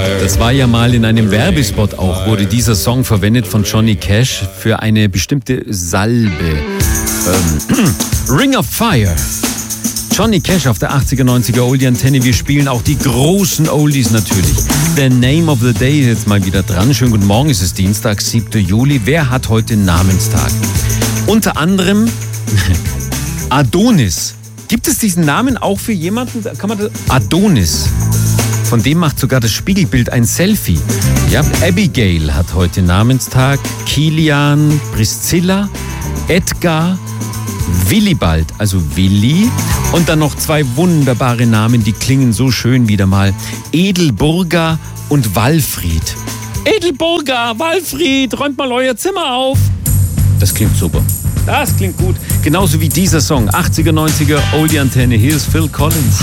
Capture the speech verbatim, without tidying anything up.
Das war ja mal in einem Werbespot auch, wurde dieser Song verwendet von Johnny Cash für eine bestimmte Salbe. Ähm, Ring of Fire. Johnny Cash auf der achtziger, neunziger Oldie-Antenne. Wir spielen auch die großen Oldies natürlich. The Name of the Day ist jetzt mal wieder dran. Schönen guten Morgen, es ist Dienstag, siebter Juli. Wer hat heute Namenstag? Unter anderem Adonis. Gibt es diesen Namen auch für jemanden? Kann man das? Adonis. Von dem macht sogar das Spiegelbild ein Selfie. Ja, Abigail hat heute Namenstag. Kilian, Priscilla, Edgar, Willibald, also Willi. Und dann noch zwei wunderbare Namen, die klingen so schön wieder mal. Edelburger und Walfried. Edelburger, Walfried, räumt mal euer Zimmer auf. Das klingt super. Das klingt gut. Genauso wie dieser Song. achtziger, neunziger Oldie-Antenne. Hier ist Phil Collins.